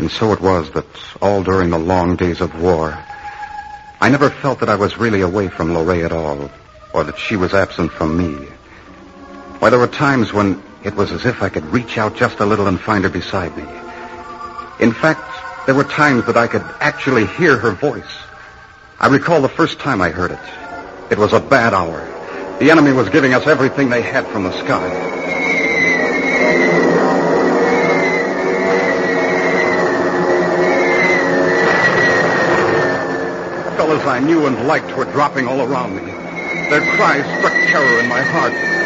And so it was that all during the long days of war, I never felt that I was really away from Lorraine at all, or that she was absent from me. Why, there were times when it was as if I could reach out just a little and find her beside me. In fact, there were times that I could actually hear her voice. I recall the first time I heard it. It was a bad hour. The enemy was giving us everything they had from the sky. Fellows I knew and liked were dropping all around me. Their cries struck terror in my heart.